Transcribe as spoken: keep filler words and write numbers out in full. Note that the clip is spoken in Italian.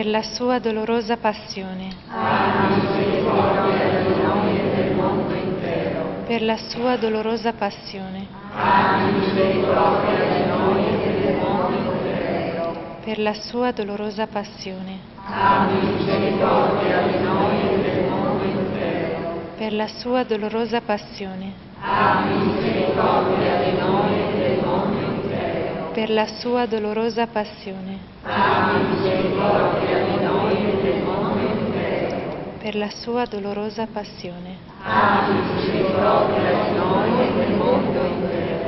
per la sua dolorosa passione, abbi misericordia di noi e del mondo intero, per la sua dolorosa passione, abbi misericordia di noi e del mondo intero, per la sua dolorosa passione, abbi misericordia di noi e del mondo intero, per la sua dolorosa passione, abbi misericordia di noi e del mondo intero, per la sua dolorosa passione, abbi misericordia di noi e del mondo intero, per la sua dolorosa passione, abbi misericordia di noi e del mondo intero.